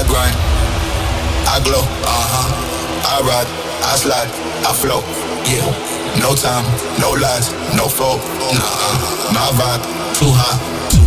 grind, I glow, I ride, I slide, I flow, yeah. No time, no lies, no flow, nah. My vibe, too high,